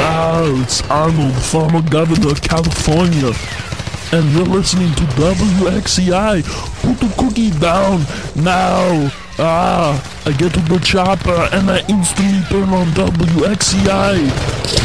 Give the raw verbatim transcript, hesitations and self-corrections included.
Ah, it's Arnold, former governor of California. And you're listening to W X C I. Put the cookie down now. Ah, I get to the chopper and I instantly turn on W X C I.